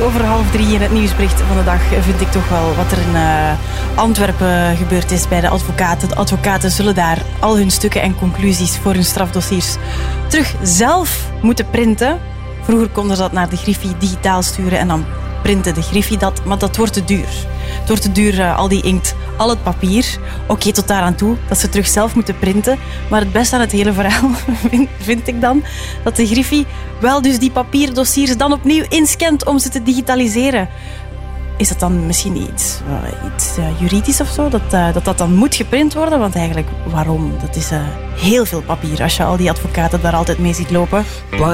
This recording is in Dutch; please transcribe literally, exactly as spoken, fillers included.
over half drie in het nieuwsbericht van de dag vind ik toch wel wat er in uh, Antwerpen gebeurd is bij de advocaten. De advocaten zullen daar al hun stukken en conclusies voor hun strafdossiers terug zelf moeten printen. Vroeger konden ze dat naar de Griffie digitaal sturen en dan printen de Griffie dat, maar dat wordt te duur. Het wordt te duur, uh, al die inkt, al het papier. Oké, okay, tot daar aan toe, dat ze terug zelf moeten printen. Maar het beste aan het hele verhaal vind, vind ik dan dat de Griffie wel dus die papierdossiers dan opnieuw inscant om ze te digitaliseren. Is dat dan misschien iets, uh, iets uh, juridisch of zo? Dat, uh, dat dat dan moet geprint worden? Want eigenlijk, waarom? Dat is uh, heel veel papier als je al die advocaten daar altijd mee ziet lopen.